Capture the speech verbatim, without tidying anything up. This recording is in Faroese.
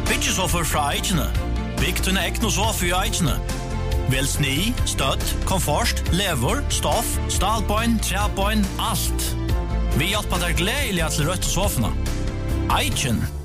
Byggesofer fra Eikene. Bygg tunne ekne sofa i Eikene. Vel sni, stødd, komfort, lever, stoff, stalbøyn, trebøyn, alt. Vi hjelper deg gledelig til rødt sofene. Eiken.